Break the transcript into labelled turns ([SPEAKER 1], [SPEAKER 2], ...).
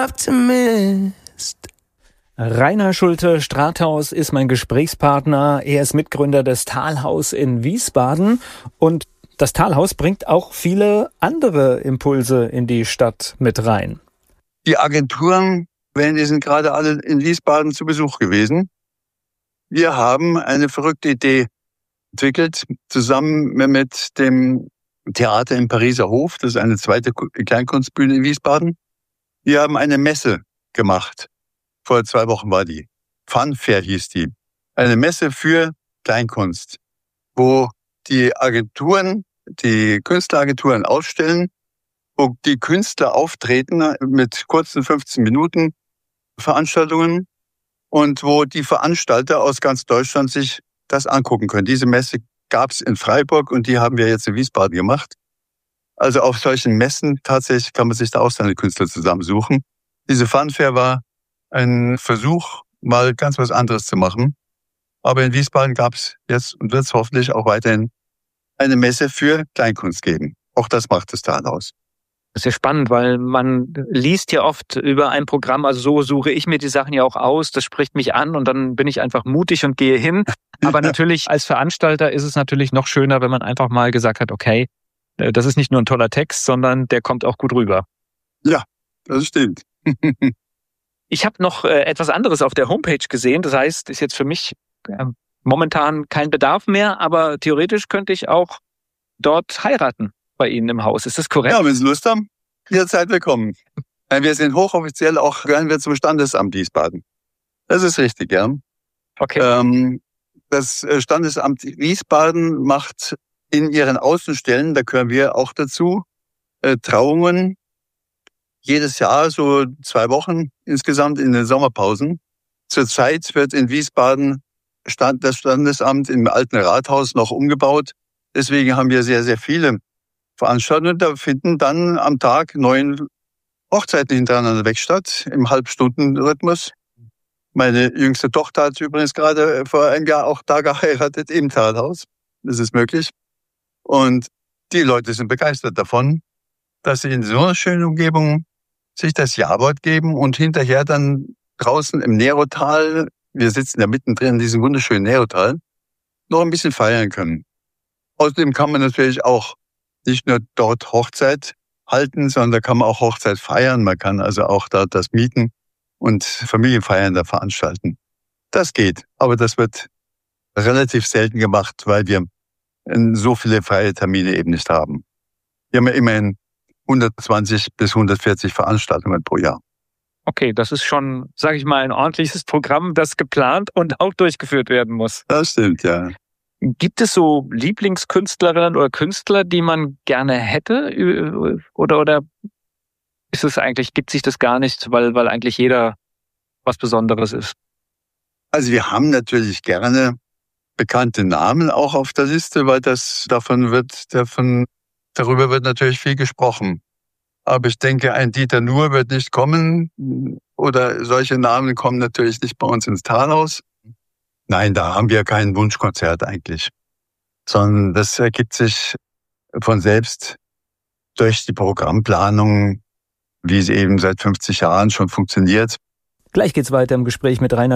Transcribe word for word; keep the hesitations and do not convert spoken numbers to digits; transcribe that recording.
[SPEAKER 1] Optimist. Rainer Schulte-Strathaus ist mein Gesprächspartner. Er ist Mitgründer des Talhaus in Wiesbaden. Und das Talhaus bringt auch viele andere Impulse in die Stadt mit rein.
[SPEAKER 2] Die Agenturen, die sind gerade alle in Wiesbaden zu Besuch gewesen. Wir haben eine verrückte Idee entwickelt, zusammen mit dem Theater im Pariser Hof. Das ist eine zweite Kleinkunstbühne in Wiesbaden. Wir haben eine Messe gemacht. Vor zwei Wochen war die. Fun Fair hieß die. Eine Messe für Kleinkunst, wo die Agenturen, die Künstleragenturen ausstellen, wo die Künstler auftreten mit kurzen fünfzehn Minuten Veranstaltungen und wo die Veranstalter aus ganz Deutschland sich das angucken können. Diese Messe gab es in Freiburg und die haben wir jetzt in Wiesbaden gemacht. Also auf solchen Messen tatsächlich kann man sich da auch seine Künstler zusammensuchen. Diese Fun Fair war ein Versuch, mal ganz was anderes zu machen. Aber in Wiesbaden gab es jetzt und wird es hoffentlich auch weiterhin eine Messe für Kleinkunst geben. Auch das macht das Talhaus.
[SPEAKER 3] Das ist ja spannend, weil man liest ja oft über ein Programm, also so suche ich mir die Sachen ja auch aus, das spricht mich an und dann bin ich einfach mutig und gehe hin. Aber natürlich als Veranstalter ist es natürlich noch schöner, wenn man einfach mal gesagt hat, okay, das ist nicht nur ein toller Text, sondern der kommt auch gut rüber.
[SPEAKER 2] Ja, das stimmt.
[SPEAKER 3] Ich habe noch äh, etwas anderes auf der Homepage gesehen. Das heißt, ist jetzt für mich äh, momentan kein Bedarf mehr, aber theoretisch könnte ich auch dort heiraten bei Ihnen im Haus. Ist das korrekt?
[SPEAKER 2] Ja, wenn Sie Lust haben, jederzeit willkommen. Wir sind hochoffiziell auch, gehören wir zum Standesamt Wiesbaden. Das ist richtig, ja.
[SPEAKER 3] Okay.
[SPEAKER 2] Ähm, das Standesamt Wiesbaden macht in ihren Außenstellen, da gehören wir auch dazu, äh, Trauungen. Jedes Jahr, so zwei Wochen insgesamt in den Sommerpausen. Zurzeit wird in Wiesbaden Stand, das Standesamt im alten Rathaus noch umgebaut. Deswegen haben wir sehr, sehr viele Veranstaltungen. Da finden dann am Tag neun Hochzeiten hintereinander weg statt, im Halbstundenrhythmus. Meine jüngste Tochter hat übrigens gerade vor einem Jahr auch da geheiratet im Talhaus. Das ist möglich. Und die Leute sind begeistert davon, dass sie in so einer schönen Umgebung sich das Ja-Wort geben und hinterher dann draußen im Nerotal, wir sitzen ja mittendrin in diesem wunderschönen Nerotal, noch ein bisschen feiern können. Außerdem kann man natürlich auch nicht nur dort Hochzeit halten, sondern da kann man auch Hochzeit feiern. Man kann also auch dort das mieten und Familienfeiern da veranstalten. Das geht, aber das wird relativ selten gemacht, weil wir so viele freie Termine eben nicht haben. Wir haben ja immerhin hundertzwanzig bis hundertvierzig Veranstaltungen pro Jahr.
[SPEAKER 3] Okay, das ist schon, sage ich mal, ein ordentliches Programm, das geplant und auch durchgeführt werden muss.
[SPEAKER 2] Das stimmt, ja.
[SPEAKER 3] Gibt es so Lieblingskünstlerinnen oder Künstler, die man gerne hätte? Oder, oder ist es eigentlich, gibt sich das gar nicht, weil, weil eigentlich jeder was Besonderes ist?
[SPEAKER 2] Also wir haben natürlich gerne bekannte Namen auch auf der Liste, weil das davon wird, davon, darüber wird natürlich viel gesprochen. Aber ich denke, ein Dieter Nuhr wird nicht kommen oder solche Namen kommen natürlich nicht bei uns ins Talhaus. Nein, da haben wir kein Wunschkonzert eigentlich, sondern das ergibt sich von selbst durch die Programmplanung, wie sie eben seit fünfzig Jahren schon funktioniert.
[SPEAKER 1] Gleich geht's weiter im Gespräch mit Rainer